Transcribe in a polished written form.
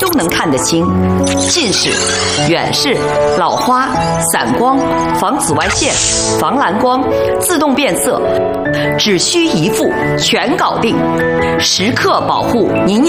都能看得清。近视、远视、老花、散光、防紫外线、防蓝光、自动变色，只需一副全搞定，时刻保护您